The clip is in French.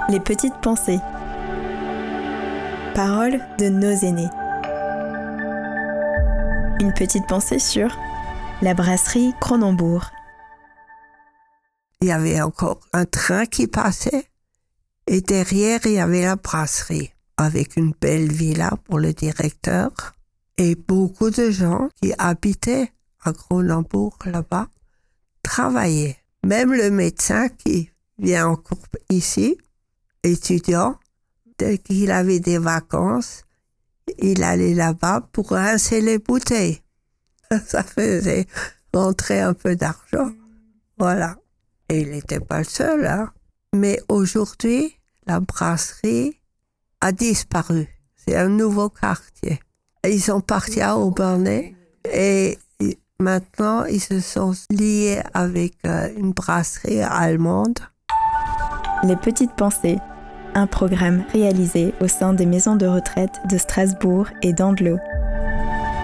Les petites pensées. Paroles de nos aînés. Une petite pensée sur la brasserie Cronenbourg. Il y avait encore un train qui passait et derrière il y avait la brasserie avec une belle villa pour le directeur et beaucoup de gens qui habitaient à Cronenbourg là-bas travaillaient. Même le médecin qui vient encore ici, étudiant, dès qu'il avait des vacances, il allait là-bas pour rincer les bouteilles. Ça faisait rentrer un peu d'argent. Voilà. Et il n'était pas le seul, hein. Mais aujourd'hui, la brasserie a disparu. C'est un nouveau quartier. Ils sont partis à Aubernais et maintenant, ils se sont liés avec une brasserie allemande. Les petites pensées. Un programme réalisé au sein des maisons de retraite de Strasbourg et d'Andlau.